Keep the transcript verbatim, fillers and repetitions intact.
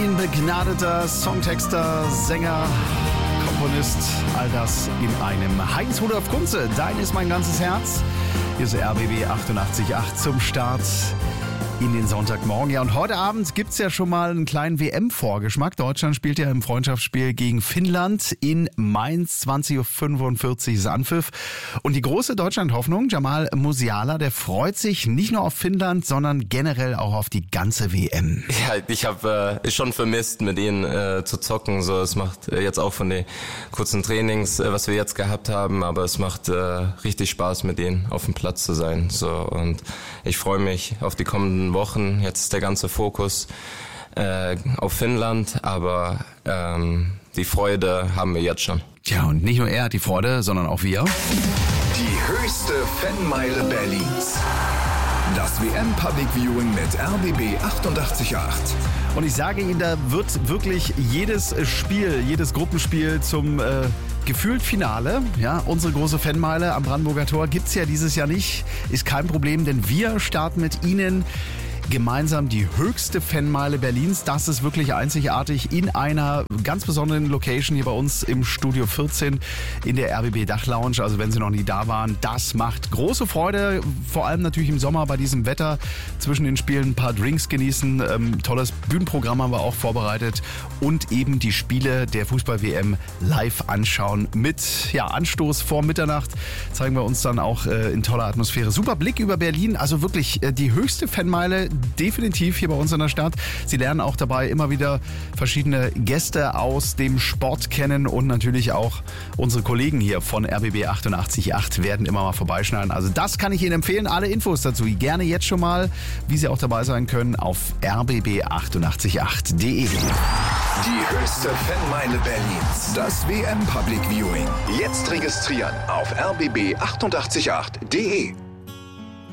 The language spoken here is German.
Berlin, begnadeter Songtexter, Sänger, Komponist, all das in einem. Heinz Rudolf Kunze, dein ist mein ganzes Herz. Hier ist R B B achtundachtzig Komma acht zum Start in den Sonntagmorgen. Ja, und heute Abend gibt's ja schon mal einen kleinen W M-Vorgeschmack. Deutschland spielt ja im Freundschaftsspiel gegen Finnland in Mainz. zwanzig Uhr fünfundvierzig ist Anpfiff. Und die große Deutschland-Hoffnung, Jamal Musiala, der freut sich nicht nur auf Finnland, sondern generell auch auf die ganze W M. Ja, ich habe äh, schon vermisst, mit ihnen äh, zu zocken. So, es macht äh, jetzt auch von den kurzen Trainings, äh, was wir jetzt gehabt haben, aber es macht äh, richtig Spaß, mit ihnen auf dem Platz zu sein. So, und ich freue mich auf die kommenden Wochen. Jetzt ist der ganze Fokus äh, auf Finnland, aber ähm, die Freude haben wir jetzt schon. Tja, und nicht nur er hat die Freude, sondern auch wir. Die höchste Fanmeile Berlins. Das W M Public Viewing mit R B B achtundachtzig Komma acht. Und ich sage Ihnen, da wird wirklich jedes Spiel, jedes Gruppenspiel zum äh, gefühlt Finale. Ja, unsere große Fanmeile am Brandenburger Tor gibt's ja dieses Jahr nicht. Ist kein Problem, denn wir starten mit Ihnen gemeinsam die höchste Fanmeile Berlins. Das ist wirklich einzigartig in einer ganz besonderen Location hier bei uns im Studio vierzehn in der R B B Dachlounge. Also wenn Sie noch nie da waren, das macht große Freude. Vor allem natürlich im Sommer bei diesem Wetter. Zwischen den Spielen ein paar Drinks genießen. Ähm, tolles Bühnenprogramm haben wir auch vorbereitet. Und eben die Spiele der Fußball-W M live anschauen. Mit ja, Anstoß vor Mitternacht zeigen wir uns dann auch äh, in toller Atmosphäre. Super Blick über Berlin. Also wirklich äh, die höchste Fanmeile definitiv hier bei uns in der Stadt. Sie lernen auch dabei immer wieder verschiedene Gäste aus dem Sport kennen und natürlich auch unsere Kollegen hier von R B B achtundachtzig Komma acht werden immer mal vorbeischneiden. Also das kann ich Ihnen empfehlen. Alle Infos dazu gerne jetzt schon mal, wie Sie auch dabei sein können, auf r b b achtundachtzig Komma acht punkt d e. Die höchste Fanmeile Berlins. Das W M Public Viewing. Jetzt registrieren auf r b b achtundachtzig Komma acht punkt d e.